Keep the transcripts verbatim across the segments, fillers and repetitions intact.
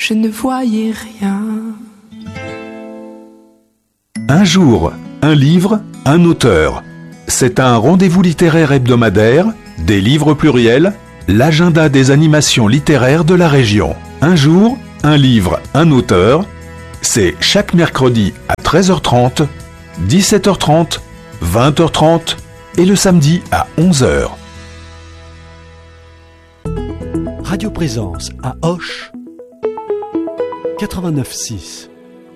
je ne voyais rien. Un jour, un livre, un auteur. C'est un rendez-vous littéraire hebdomadaire, des livres pluriels, l'agenda des animations littéraires de la région. Un jour, un livre, un auteur. C'est chaque mercredi à treize heures trente, dix-sept heures trente, vingt heures trente et le samedi à onze heures. Radio Présence à Auch, quatre-vingt-neuf six.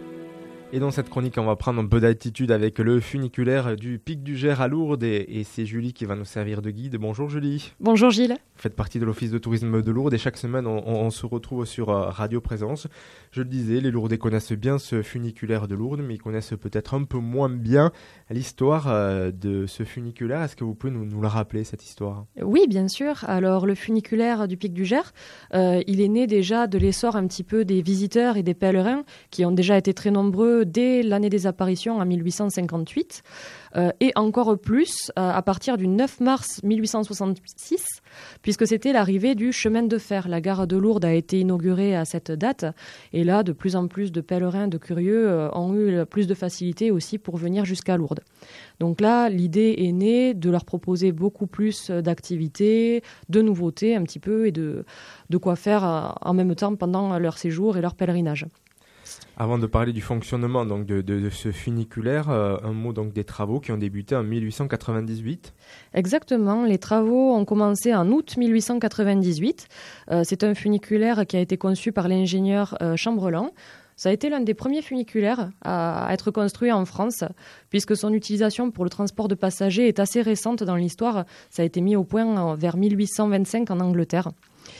Et dans cette chronique, on va prendre un peu d'altitude avec le funiculaire du Pic du Gers à Lourdes et, et c'est Julie qui va nous servir de guide. Bonjour Julie. Bonjour Gilles. Vous faites partie de l'Office de tourisme de Lourdes et chaque semaine on, on, on se retrouve sur euh, Radio Présence. Je le disais, les Lourdais connaissent bien ce funiculaire de Lourdes, mais ils connaissent peut-être un peu moins bien l'histoire euh, de ce funiculaire. Est-ce que vous pouvez nous, nous la rappeler, cette histoire ? Oui, bien sûr. Alors le funiculaire du Pic du Gers, euh, il est né déjà de l'essor un petit peu des visiteurs et des pèlerins qui ont déjà été très nombreux dès l'année des apparitions en mille huit cent cinquante-huit euh, et encore plus euh, à partir du neuf mars mille huit cent soixante-six puisque c'était l'arrivée du chemin de fer. La gare de Lourdes a été inaugurée à cette date et là de plus en plus de pèlerins, de curieux euh, ont eu plus de facilité aussi pour venir jusqu'à Lourdes. Donc là l'idée est née de leur proposer beaucoup plus d'activités, de nouveautés un petit peu et de, de quoi faire euh, en même temps pendant leur séjour et leur pèlerinage. Avant de parler du fonctionnement donc de, de, de ce funiculaire, euh, un mot donc des travaux qui ont débuté en mille huit cent quatre-vingt-dix-huit. Exactement, les travaux ont commencé en août mille huit cent quatre-vingt-dix-huit. Euh, c'est un funiculaire qui a été conçu par l'ingénieur euh, Chambrelan. Ça a été l'un des premiers funiculaires à, à être construit en France, puisque son utilisation pour le transport de passagers est assez récente dans l'histoire. Ça a été mis au point vers mille huit cent vingt-cinq en Angleterre.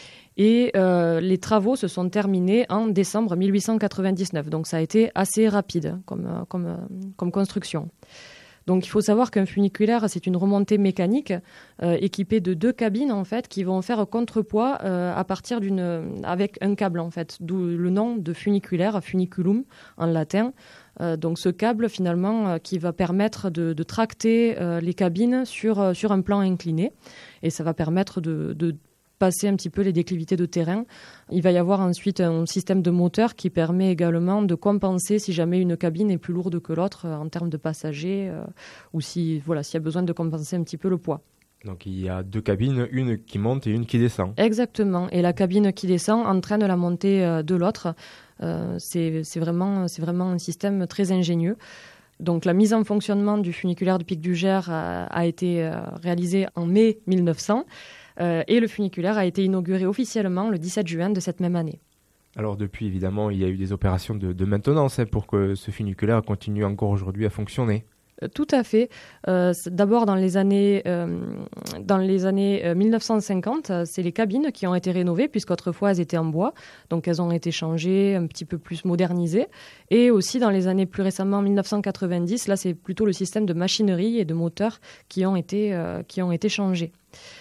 Et euh, les travaux se sont terminés en décembre mille huit cent quatre-vingt-dix-neuf. Donc ça a été assez rapide comme, comme, comme construction. Donc il faut savoir qu'un funiculaire, c'est une remontée mécanique euh, équipée de deux cabines en fait, qui vont faire contrepoids euh, à partir d'une, avec un câble en fait, d'où le nom de funiculaire, funiculum en latin. Euh, donc ce câble finalement euh, qui va permettre de, de tracter euh, les cabines sur, euh, sur un plan incliné. Et ça va permettre de, de passer un petit peu les déclivités de terrain. Il va y avoir ensuite un système de moteur qui permet également de compenser si jamais une cabine est plus lourde que l'autre euh, en termes de passagers euh, ou si, voilà, s'il y a besoin de compenser un petit peu le poids. Donc il y a deux cabines, une qui monte et une qui descend. Exactement. Et la cabine qui descend entraîne la montée euh, de l'autre. Euh, c'est, c'est, vraiment, c'est vraiment un système très ingénieux. Donc la mise en fonctionnement du funiculaire du Pic du Gers a, a été euh, réalisée en mai mille neuf cents. Euh, et le funiculaire a été inauguré officiellement le dix-sept juin de cette même année. Alors depuis, évidemment, il y a eu des opérations de, de maintenance hein, pour que ce funiculaire continue encore aujourd'hui à fonctionner. Euh, tout à fait. Euh, d'abord, dans les années, euh, dans les années euh, mille neuf cent cinquante, euh, c'est les cabines qui ont été rénovées, puisqu'autrefois elles étaient en bois. Donc elles ont été changées, un petit peu plus modernisées. Et aussi dans les années plus récemment, mille neuf cent quatre-vingt-dix, là c'est plutôt le système de machinerie et de moteurs qui ont été, euh, qui ont été changés.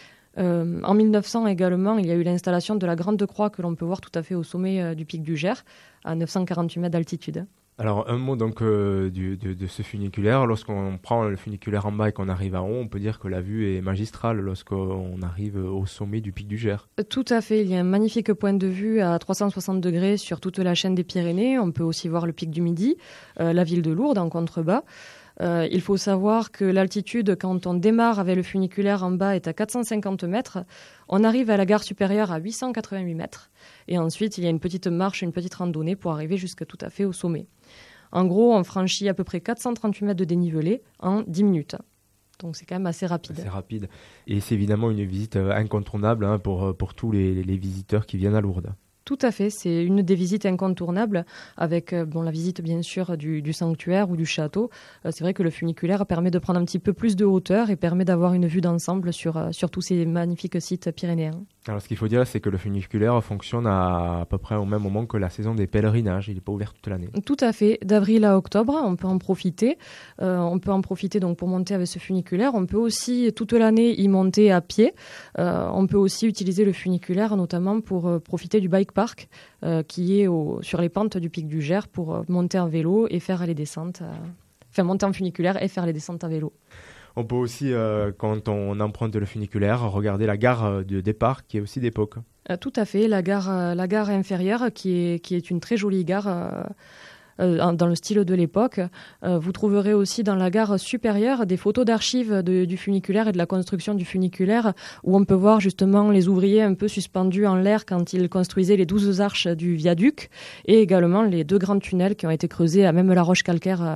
Euh, en mille neuf cents également, il y a eu l'installation de la Grande Croix que l'on peut voir tout à fait au sommet euh, du Pic du Gers, à neuf cent quarante-huit mètres d'altitude. Alors un mot donc euh, du, de, de ce funiculaire. Lorsqu'on prend le funiculaire en bas et qu'on arrive en haut, on peut dire que la vue est magistrale lorsqu'on arrive au sommet du Pic du Gers. Tout à fait, il y a un magnifique point de vue à trois cent soixante degrés sur toute la chaîne des Pyrénées. On peut aussi voir le Pic du Midi, euh, la ville de Lourdes en contrebas. Euh, il faut savoir que l'altitude, quand on démarre avec le funiculaire en bas, est à quatre cent cinquante mètres. On arrive à la gare supérieure à huit cent quatre-vingt-huit mètres. Et ensuite, il y a une petite marche, une petite randonnée pour arriver jusqu'à tout à fait au sommet. En gros, on franchit à peu près quatre cent trente-huit mètres de dénivelé en dix minutes. Donc c'est quand même assez rapide. C'est rapide. Et c'est évidemment une visite incontournable hein, pour, pour tous les, les visiteurs qui viennent à Lourdes. Tout à fait, c'est une des visites incontournables avec euh, bon, la visite bien sûr du, du sanctuaire ou du château. Euh, c'est vrai que le funiculaire permet de prendre un petit peu plus de hauteur et permet d'avoir une vue d'ensemble sur, euh, sur tous ces magnifiques sites pyrénéens. Alors ce qu'il faut dire, c'est que le funiculaire fonctionne à, à peu près au même moment que la saison des pèlerinages. Il n'est pas ouvert toute l'année. Tout à fait, d'avril à octobre, on peut en profiter. Euh, on peut en profiter donc pour monter avec ce funiculaire. On peut aussi toute l'année y monter à pied. Euh, on peut aussi utiliser le funiculaire notamment pour euh, profiter du bike park euh, qui est au, sur les pentes du Pic du Gers pour euh, monter en vélo et faire les descentes. Euh, enfin monter en funiculaire et faire les descentes à vélo. On peut aussi, euh, quand on emprunte le funiculaire, regarder la gare de départ qui est aussi d'époque. Euh, tout à fait, la gare, euh, la gare inférieure qui est, qui est une très jolie gare euh, euh, dans le style de l'époque. Euh, vous trouverez aussi dans la gare supérieure des photos d'archives de, du funiculaire et de la construction du funiculaire où on peut voir justement les ouvriers un peu suspendus en l'air quand ils construisaient les douze arches du viaduc et également les deux grands tunnels qui ont été creusés à même la roche calcaire